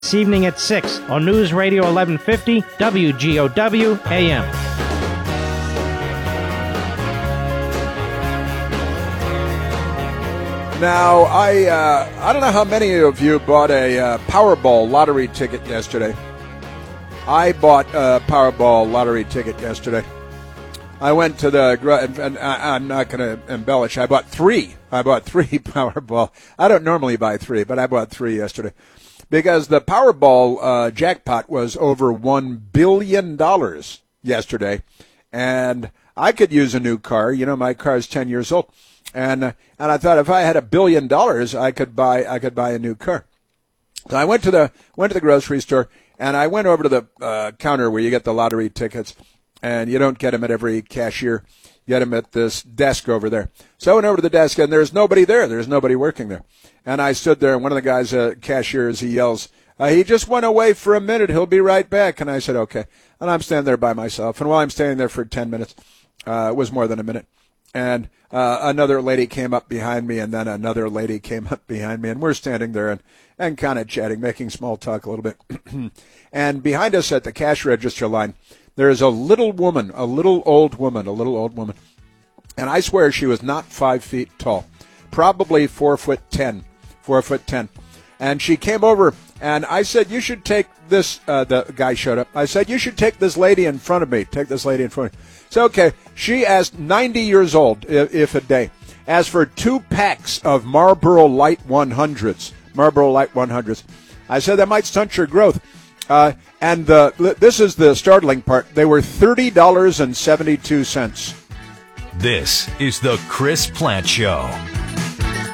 this evening at 6 on News Radio 1150 WGOW AM. Now, I don't know how many of you bought a Powerball lottery ticket yesterday. I bought a Powerball lottery ticket yesterday. I went to and I'm not going to embellish. I bought three Powerball. I don't normally buy three, but I bought three yesterday because the Powerball jackpot was over $1 billion yesterday, and I could use a new car. You know, my car is 10 years old, and I thought if I had $1 billion, I could buy a new car. So I went to the grocery store, and I went over to the counter where you get the lottery tickets. And you don't get them at every cashier. You get them at this desk over there. So I went over to the desk, and there's nobody there. There's nobody working there. And I stood there, and one of the guys, cashiers, he yells, he just went away for a minute. He'll be right back. And I said, okay. And I'm standing there by myself. And while I'm standing there for 10 minutes, it was more than a minute, and another lady came up behind me, and then another lady came up behind me. And we're standing there and kind of chatting, making small talk a little bit. And behind us at the cash register line, there is a little old woman, and I swear she was not 5 feet tall, probably 4'10", and she came over, and I said, you should take this, the guy showed up, I said, you should take this lady in front of me, So, okay, she asked 90 years old, if a day, asked for 2 packs of Marlboro Light 100s, I said, that might stunt your growth. And this is the startling part. They were $30.72. This is the Chris Plante Show.